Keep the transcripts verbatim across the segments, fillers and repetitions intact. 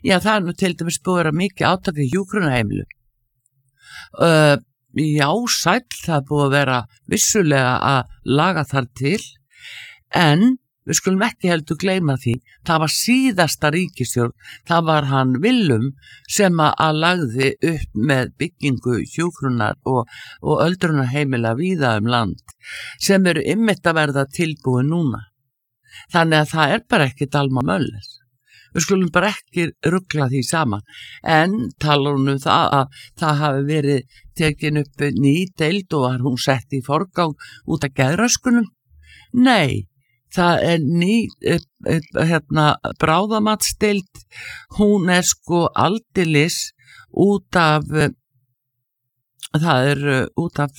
Já, það er nú til dæmis búið að vera mikið átak í hjúkrunarheimilu. Uh, já, sæll, það er búið að vera vissulega að laga þar til, en við skulum ekki heldur gleyma því, það var síðasta ríkisstjórn, það var hann Willum sem að lagði upp með byggingu hjúkrunar og, og öldrunarheimila víða um land, sem eru einmitt að verða tilbúið núna. Þannig að það er bara ekki Dalma Möller. Við skulum bara ekki rugla því saman, en tala um það að það hafi verið tekin upp ný deild og var hún sett í forgang út af geðröskunum. Nei, það er ný hérna, bráðamatsdeild, hún er sko aldeilis út af, það er út af,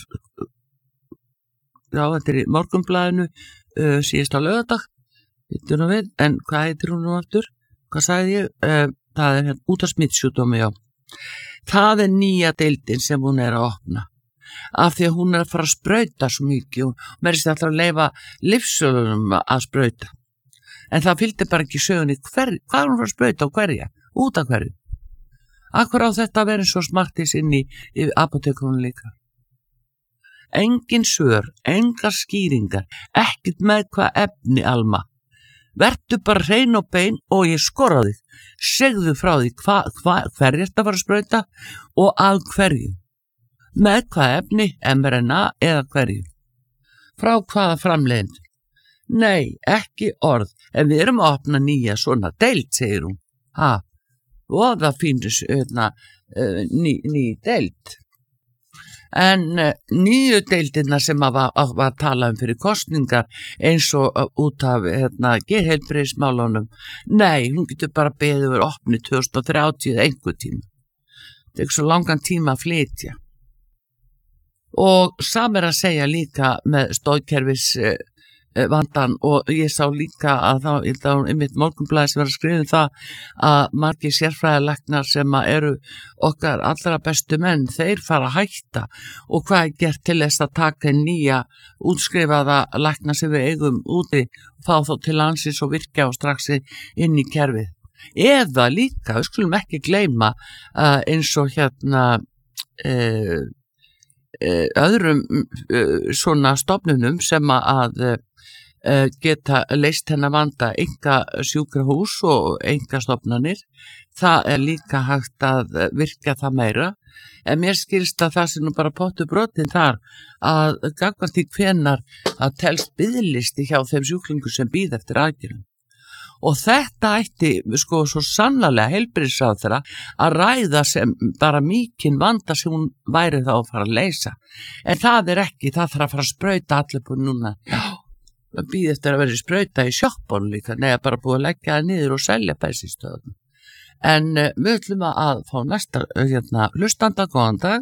já þetta er í Morgunblaðinu uh, síðast á laugardag, við, en hvað heitir hún nú aftur? Hvað sagði ég? Uh, það er hérna, út af smittsjúkdómi, já. Það er nýja deildin sem hún er að opna. Af því að hún er að fara að sprauta svo mikið og mér er þetta alltaf að leyfa lyfsölunum að sprauta. En það fylgdi bara ekki sögunni hver, hvað er hún að fara að sprauta og hverja? Út af hverju? Akkur á þetta að vera svo smartis inn í, í apotekunum líka. Engin svör, engar skýringar, ekkert með hvað efni, Alma. Vertu bara hrein og bein og ég skora þig. Segðu frá því hva, hva, hverju ertu að fara að sprauta og að hverju. Með hvað efni, M R N A eða hverju. Frá hvaða framleiðendur. Nei, ekki orð, en við erum að opna nýja svona deild, segir hún. Ha, og það finnst öðna, uh, ný, ný deild. En uh, nýju deildina sem að var, að var talað um fyrir kostningar eins og uh, út af hérna, geðheilbrigðismálunum, nei, hún getur bara beðið verið opni tvö þúsund og þrjátíu eða einhver tíma. Það er ekki svo langan tíma að flytja. Og sam er að segja líka með stóðkerfis uh, vandan og ég sá líka að þá, ég þá einmitt Morgunblaðið sem var að skrifa um það að margir sérfræðilæknar sem eru okkar allra bestu menn, þeir fara að hætta og hvað er gert til þess að taka nýja útskrifaða lækna sem við eigum úti, fá þá til landsins og virkja og strax inn í kerfið. Eða líka, við skulum ekki gleyma uh, eins og hérna uh, uh, öðrum uh, svona stofnunum sem að uh, geta leyst hennar vanda enga sjúkrahús og enga stofnanir, það er líka hægt að virka það meira, en mér skilst að það sé nú bara pottu brotin þar að gangast í hvenar að telst biðlisti hjá þeim sjúklingu sem býð eftir aðgerðum. Og þetta ætti sko svo sannarlega heilbrigðisráðherra að ræða sem bara mikinn vanda sem hún væri þá að fara að leysa, en það er ekki, það þarf að fara að sprauta allir på núna, já, að býða eftir að vera sprauta í sjoppun líka, neða bara búið að leggja það niður og selja bæsistöðum. En uh, við ætlum að fá næsta hérna, hlustanda, góðan dag.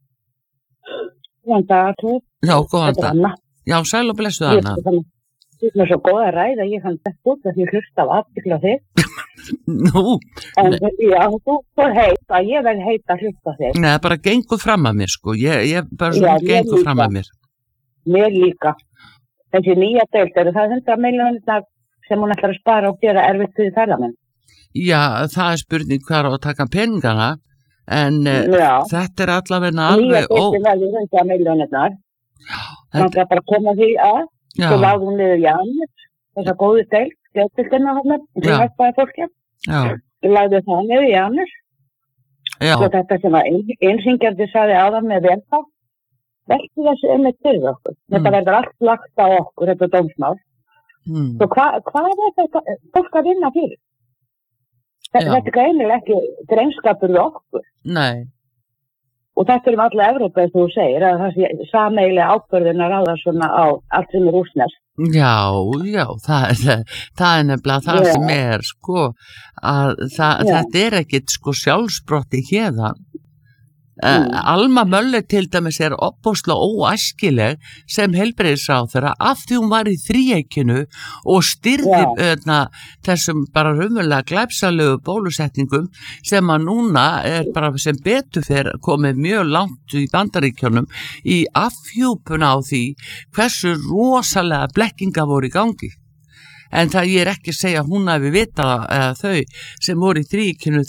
Góðan dag, þú. Já, góðan dag. Já, sæl og blessu Anna. Þú er svo góð að ræða, ég kann þetta út að ég hlusta á aftikla þig. Nú. En já, þú får heita, ég verð heita að hlusta þig. Nei, bara gengur fram að mér sko, ég, ég bara svona já, gengur fram að mér. Mér líka. Þessi nýja deild, eru það hundrað milljónir sem hún ætlar að spara og gera erfitt fyrir ferðamenn? Já, það er spurning hvar á að taka peningana, en uh, þetta er allavega alveg... Nýja deildin verður hundrað milljónirnar. Það er bara að koma því að, þú lágum niður Janus, þessa góðu deild, deildina hann, sem hægpaði fólki. Já. Þú lagði það niður Janus. Já. Og þetta sem að einsingjandi sagði áðan með velfá. Veltu þessu um eitt fyrir okkur. Mm. Þetta verður allt lagt á okkur, þetta er dómsmál. Mm. Svo hvað hva er þetta fólk að vinna fyrir? Þetta, þetta er greinilega ekki greinskapur við okkur. Nei. Og þetta er um alla Evrópu, eins og þú segir, að það sé sameiginlega ákvörðun að ráða svona á allt sem er rússneskt. Já, já, það er, það er nefnilega það yeah. sem er, sko, að það, yeah. þetta er ekkit, sko, sjálfsbrotti hérðan. Mm. Uh, Alma Möller til dæmis er opbóðslega óæskileg sem heilbrigðisráðherra af því hún var í þríeykinu og styrði yeah. öðna, þessum bara raunverulega glæpsalegu bólusetningum sem að núna er bara sem betur fyrir komið mjög langt í Bandaríkjunum í afhjúpuna á því hversu rosalega blekkinga voru í gangi. En það ég er ekki að segja að hún hafi vitað eða þau sem voru í þríeykinu